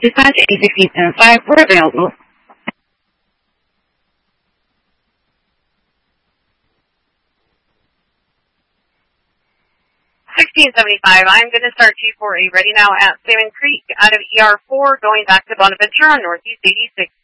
Dispatch 81675, we're available. 1675, I'm going to start G4A ready now at Salmon Creek out of ER4 going back to Bonaventure on Northeast 86.